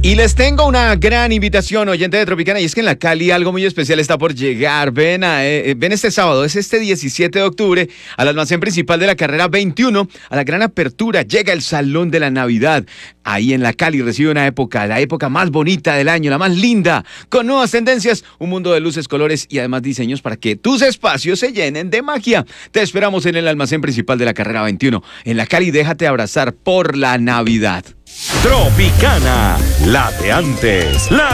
Y les tengo una gran invitación, oyente de Tropicana, y es que en la Cali algo muy especial está por llegar. Ven este sábado, es este 17 de octubre, al almacén principal de la carrera 21, a la gran apertura, llega el Salón de la Navidad. Ahí en la Cali recibe la época más bonita del año, la más linda, con nuevas tendencias, un mundo de luces, colores y además diseños para que tus espacios se llenen de magia. Te esperamos en el almacén principal de la carrera 21. En la Cali, déjate abrazar por la Navidad. Tropicana, la de antes, la